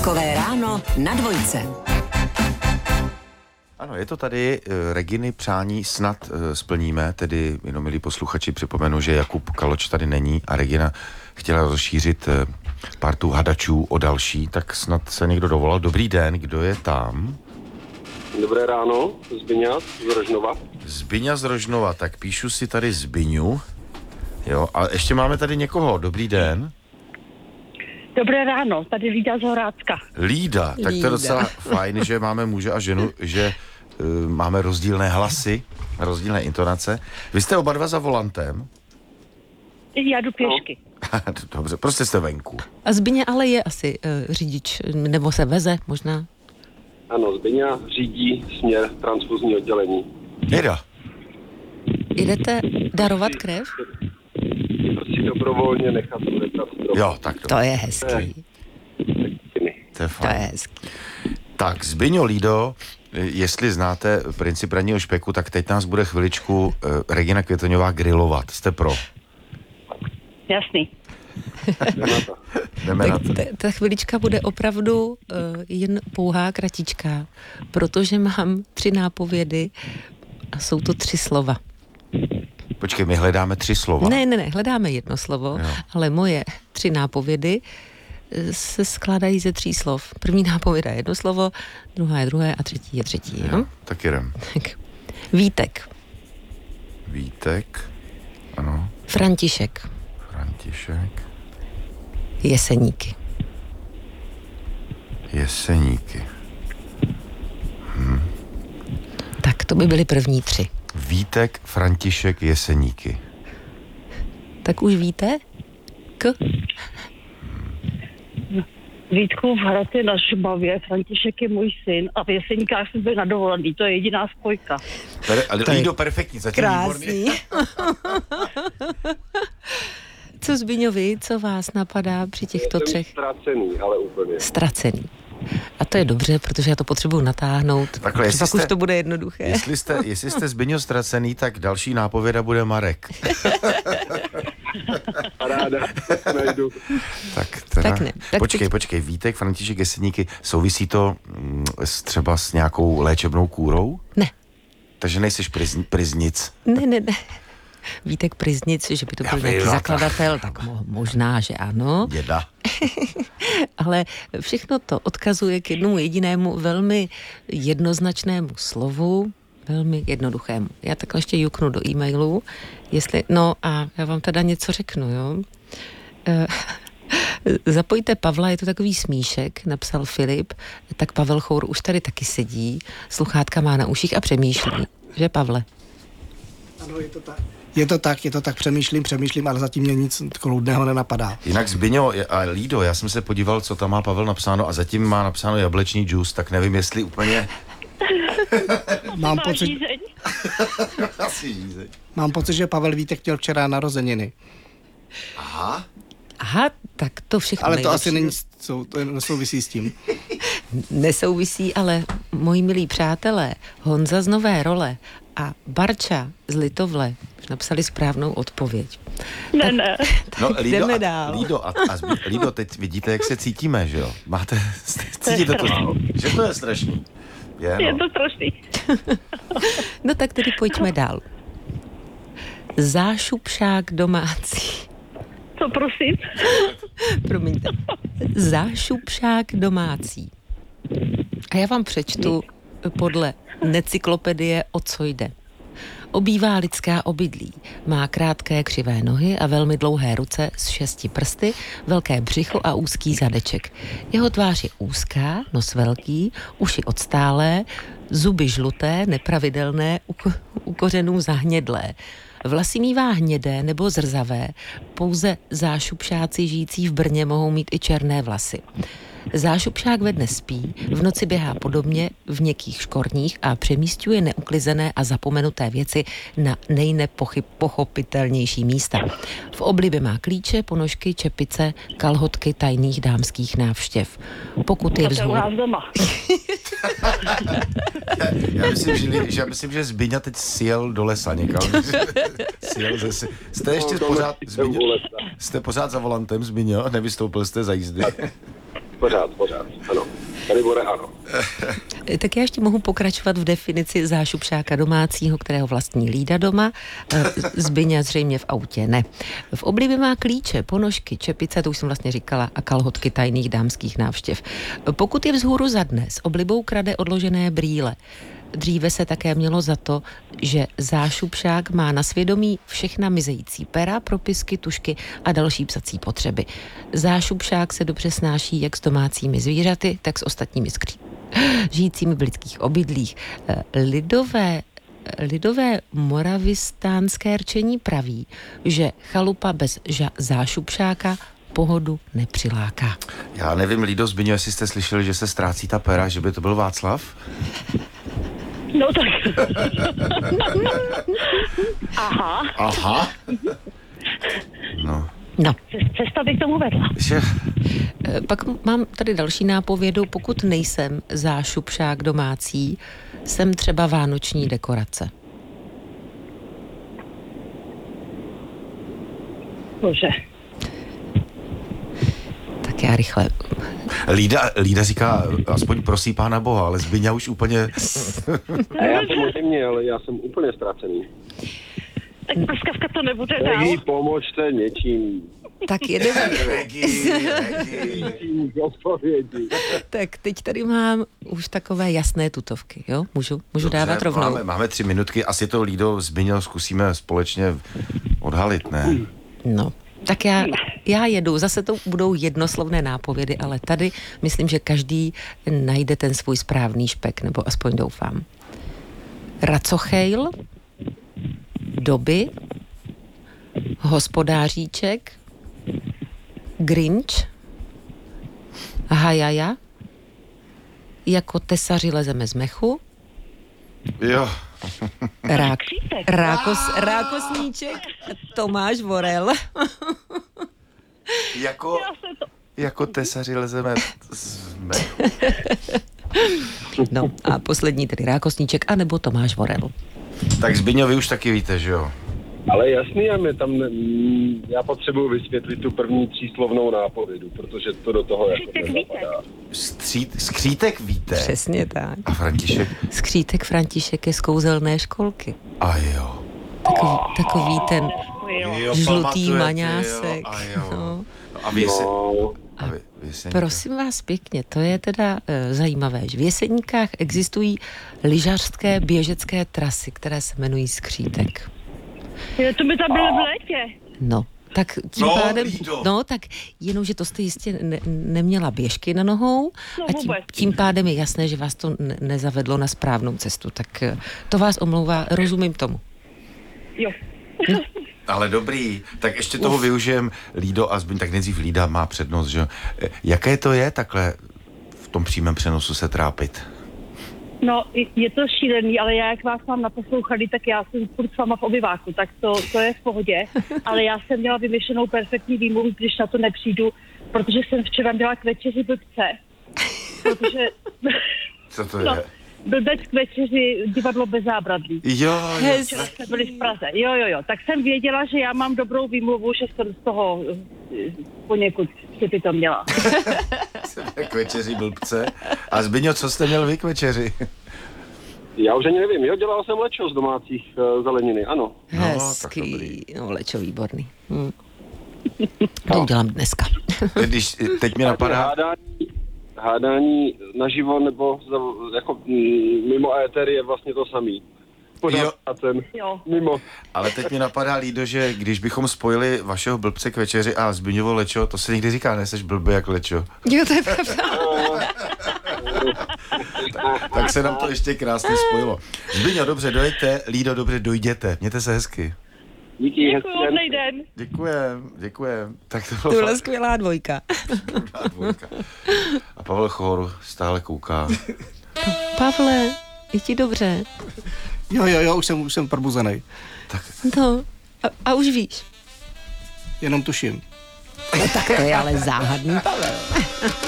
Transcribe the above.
Takové ráno na dvojce. Ano, je to tady. Reginy přání snad splníme, tedy jenom milí posluchači připomenu, že Jakub Kaloč tady není a Regina chtěla rozšířit partu hadačů o další, tak snad se někdo dovolal. Dobrý den, kdo je tam? Dobré ráno, Zbyňa z Rožnova. Zbyňa z Rožnova, tak píšu si tady Zbyňu. Jo, a ještě máme tady někoho. Dobrý den. Dobré ráno, tady Lída z Horácka. Lída, tak to je docela fajn, že máme muže a ženu, že máme rozdílné hlasy, rozdílné intonace. Vy jste oba dva za volantem? Já jdu pěšky. Dobře, prostě jste venku. A Zbyně ale je asi řidič, nebo se veze možná? Ano, Zbyňa řídí směr transfuzní oddělení. Jeda. Jdete darovat krev? Prostě dobrovolně nechat odebrat strop. Jo, tak To je hezký. To je fajn. To je hezký. Tak, Zbyňo, Lído, jestli znáte princip ranního špeku, tak teď nás bude chviličku Regina Květoňová grilovat. Jste pro? Jasný. Jdeme na Tak to. ta chvilička bude opravdu jen pouhá kratička, protože mám 3 nápovědy a jsou to 3 slova. Počkej, my hledáme 3 slova. Ne, hledáme jedno slovo, Jo. ale moje 3 nápovědy se skládají ze 3 slov. První nápověda je jedno slovo, druhá je druhé a třetí je třetí. Jo, Jo? tak jdem. Tak. Vítek, Vítek, ano, František, František, Jeseníky. Jeseníky. Tak to by byly první 3. Vítek, František, Jeseníky. Tak už víte? Vítku v Hradci na Šumavě, František je můj syn a v Jeseníkách jsem byl na dovolený, to je jediná spojka. Lído, perfektní, zatím výborný. Co Zbyňovi, co vás napadá při těchto 3? Ztracený, ale úplně. Ztracený. A to je dobře, protože já to potřebuji natáhnout. Takhle, jestli pak jste- už to bude jednoduché. Jestli jste Zbyňo ztracený, tak další nápověda bude Marek. Paráda, to najdu. Tak teda. Tak ne. Tak Počkej, Vítek, František, Jeseníky, souvisí to třeba s nějakou léčebnou kůrou? Ne. Takže nejseš priznic. Ne. Vítek Priznic, že by to Já byl vím, nějaký no, zakladatel, tak možná, že ano. Děda. Ale všechno to odkazuje k jednomu jedinému velmi jednoznačnému slovu, velmi jednoduchému. Já takhle ještě juknu do e-mailu, no a já vám teda něco řeknu, jo. Zapojte Pavla, je to takový smíšek, napsal Filip, tak Pavel Chour už tady taky sedí, sluchátka má na uších a přemýšlí, že Pavle? Ano, je to tak, přemýšlím, ale zatím mě nic kloudného nenapadá. Jinak Zbyňo a Lído, já jsem se podíval, co tam má Pavel napsáno a zatím má napsáno jablečný džus, tak nevím, jestli úplně... Asi žízeň. Mám pocit, že Pavel Vítek měl včera narozeniny. Aha, tak to všechno Ale to nejlepší. asi není, to nesouvisí s tím. Nesouvisí, ale moji milí přátelé, Honza z Nové Role a Barča z Litovle napsali správnou odpověď. Ne. No, jdeme dál. Lído, teď vidíte, jak se cítíme, že jo? Cítíte to, že to je strašný. Je to strašný. No tak tedy pojďme dál. Zášupšák domácí. Co prosím? Promiňte. Zášupšák domácí. A já vám přečtu podle Necyklopedie, o co jde. Obývá lidská obydlí, má krátké křivé nohy a velmi dlouhé ruce s 6 prsty, velké břicho a úzký zadeček. Jeho tvář je úzká, nos velký, uši odstálé, zuby žluté, nepravidelné, u kořenů zahnědlé. Vlasy mívá hnědé nebo zrzavé, pouze zášupšáci žijící v Brně mohou mít i černé vlasy. Zášupšák ve dne spí, v noci běhá podobně v měkkých škorních a přemísťuje neuklizené a zapomenuté věci na nejnepochopitelnější místa. V oblibě má klíče, ponožky, čepice, kalhotky tajných dámských návštěv. Pokud je vzhůru... doma. Já myslím, že Zbyňa teď sjel do lesa někam. Jste ještě pořád, Zbyňo, jste pořád za volantem, Zbyňo? Nevystoupil jste za jízdy? Pořád, ano. Tady bude ano. Tak já ještě mohu pokračovat v definici zášupšáka domácího, kterého vlastní Lída doma. Zbyňa zřejmě v autě ne. V oblibě má klíče, ponožky, čepice, to už jsem vlastně říkala, a kalhotky tajných dámských návštěv. Pokud je vzhůru za dne, s oblibou krade odložené brýle. Dříve se také mělo za to, že zášupšák má na svědomí všechna mizející pera, propisky, tužky a další psací potřeby. Zášupšák se dobře snáší jak s domácími zvířaty, tak s ostatními žijícími v lidských obydlích. Lidové moravistánské rčení praví, že chalupa bez zášupšáka pohodu nepřiláká. Já nevím, Lído, Zbyňo, jestli jste slyšeli, že se ztrácí ta pera, že by to byl Václav? No tak. Aha. No. Cesta by k tomu vedla. Že... Pak mám tady další nápovědu. Pokud nejsem zášupšák domácí, jsem třeba vánoční dekorace. Bože. Tak já rychle. Lída říká, aspoň prosí Pána Boha, ale Zbyňa už úplně... A já samozřejmě, ale já jsem úplně ztracený. Tak prskavka to nebude dál. Regi, pomožte něčím. Tak jedeme. Něčím k odpovědi. Tak teď tady mám už takové jasné tutovky, jo? Můžu Dobře, dávat rovnou. Máme 3 minutky, asi to, Lído, Zbyňo, zkusíme společně odhalit, ne? No, tak já jedu. Zase to budou jednoslovné nápovědy, ale tady myslím, že každý najde ten svůj správný špek, nebo aspoň doufám. Racochejl, doby, hospodáříček, Grinch, hajaja, jako tesaři lezeme z mechu, Jo. Rákosníček, Tomáš Vorel. Jako tesaři lezeme z mechu. No a poslední tedy Rákosníček, anebo Tomáš Vorel. Tak Zbyňo, vy už taky víte, že jo? Ale jasný, já potřebuji vysvětlit tu první tříslovnou nápovědu, protože to do toho jako nezapadá. Skřítek víte? Přesně tak. A František? Skřítek František je z kouzelné školky. A jo. Takový ten žlutý pamatujete, maňásek. Jo, a jo. No. A vy se... A prosím vás pěkně, to je teda zajímavé, že v Jeseníkách existují lyžařské běžecké trasy, které se jmenují Skřítek. To by tam bylo v létě. No, tak tím pádem, tak jenomže to jste jistě neměla běžky na nohou a tím pádem je jasné, že vás to nezavedlo na správnou cestu, tak to vás omlouvá, rozumím tomu. Jo. Ale dobrý, tak ještě toho využijem, Lído a Zbyň, tak nejdřív Lída má přednost, že jo. Jaké to je takhle v tom přímém přenosu se trápit? No, je to šílený, ale já, jak vás mám naposlouchali, tak já jsem furt s váma v obyváku, tak to je v pohodě. Ale já jsem měla vymyšlenou perfektní výmluvu, když na to nepřijdu, protože jsem včera měla k večeři blbce. Protože... Co to je? Blbec k večeři divadlo bez zábradlí. Jo. Včera jsme byli v Praze. Jo. Tak jsem věděla, že já mám dobrou výmluvu, že jsem z toho poněkud si to měla. K večeři blbce. A Zbyňo, co jste měl vy k večeři? Já už ani nevím, dělal jsem lečo z domácích zeleniny, ano. Hezký, lečo výborný. To udělám dneska. Teď mi napadá... Hádání naživo nebo jako mimo éter je vlastně to samý. Mimo. Ale teď mi napadá, Lído, že když bychom spojili vašeho blbce k večeři a Zbyňovo lečo, to se někdy říká, neseš blbý jak lečo. Jo, to je pravda. Tak se nám to ještě krásně spojilo. Zbyňo, dobře dojďte, Lído, dobře dojděte. Mějte se hezky. Díky, hezký den. Děkujem. Tak to byla skvělá dvojka. A Pavel Chor stále kouká. Pavle, je ti dobře? Jo, už jsem probuzený. Tak. No, a už víš. Jenom tuším. No tak to je ale záhadný, Pavel.